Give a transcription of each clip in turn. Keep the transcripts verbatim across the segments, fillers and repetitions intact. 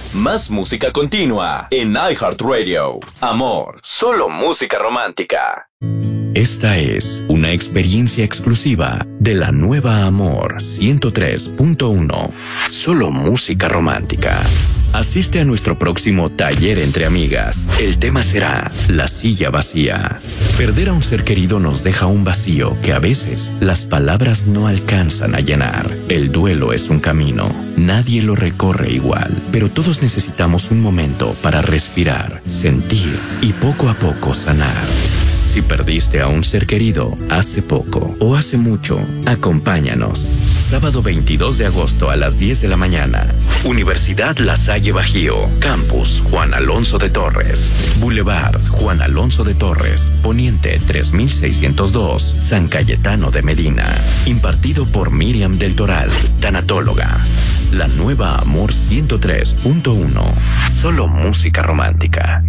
Más música continua en iHeartRadio. Amor, solo música romántica. Esta es una experiencia exclusiva de la nueva Amor ciento tres punto uno. Solo música romántica. Asiste a nuestro próximo taller entre amigas. El tema será la silla vacía. Perder a un ser querido nos deja un vacío que a veces las palabras no alcanzan a llenar. El duelo es un camino. Nadie lo recorre igual, pero todos necesitamos un momento para respirar, sentir y poco a poco sanar. Si perdiste a un ser querido hace poco o hace mucho, acompáñanos. Sábado veintidós de agosto a las diez de la mañana. Universidad La Salle Bajío. Campus Juan Alonso de Torres. Boulevard Juan Alonso de Torres. Poniente tres mil seiscientos dos. San Cayetano de Medina. Impartido por Miriam del Toral, tanatóloga. La nueva Amor ciento tres punto uno. Solo música romántica.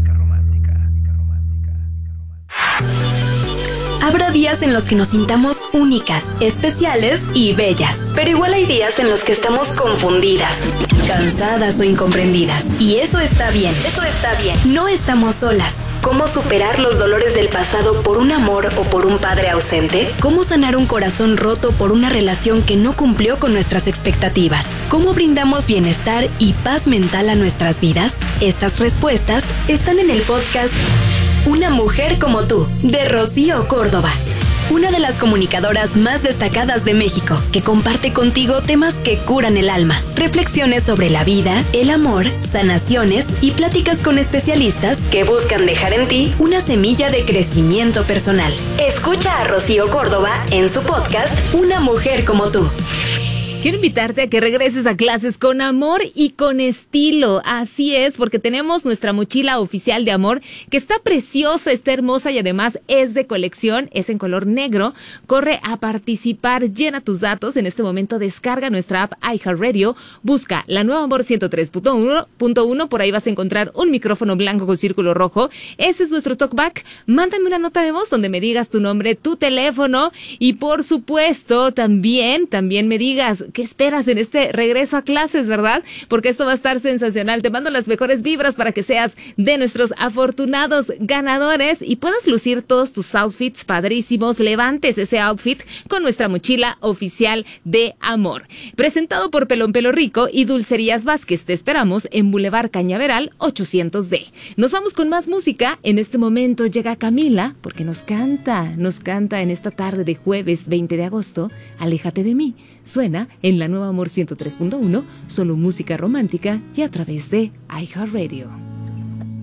Habrá días en los que nos sintamos únicas, especiales y bellas, pero igual hay días en los que estamos confundidas, cansadas o incomprendidas. Y eso está bien, eso está bien. No estamos solas. ¿Cómo superar los dolores del pasado por un amor o por un padre ausente? ¿Cómo sanar un corazón roto por una relación que no cumplió con nuestras expectativas? ¿Cómo brindamos bienestar y paz mental a nuestras vidas? Estas respuestas están en el podcast Una mujer como tú, de Rocío Córdoba. Una de las comunicadoras más destacadas de México, que comparte contigo temas que curan el alma, reflexiones sobre la vida, el amor, sanaciones y pláticas con especialistas que buscan dejar en ti una semilla de crecimiento personal. Escucha a Rocío Córdoba en su podcast Una mujer como tú. Quiero invitarte a que regreses a clases con amor y con estilo. Así es, porque tenemos nuestra mochila oficial de amor, que está preciosa, está hermosa y además es de colección, es en color negro. Corre a participar, llena tus datos. En este momento descarga nuestra app iHeartRadio, busca la nueva Amor ciento tres punto uno, por ahí vas a encontrar un micrófono blanco con círculo rojo. Ese es nuestro talkback. Mándame una nota de voz donde me digas tu nombre, tu teléfono y por supuesto también, también me digas ¿qué esperas en este regreso a clases, verdad? Porque esto va a estar sensacional. Te mando las mejores vibras para que seas de nuestros afortunados ganadores y puedas lucir todos tus outfits padrísimos. Levantes ese outfit con nuestra mochila oficial de amor. Presentado por Pelón Pelo Rico y Dulcerías Vázquez. Te esperamos en Boulevard Cañaveral ochocientos D. Nos vamos con más música. En este momento llega Camila porque nos canta, nos canta en esta tarde de jueves veinte de agosto. Aléjate de mí. Suena en la nueva Amor ciento tres punto uno, solo música romántica y a través de iHeartRadio.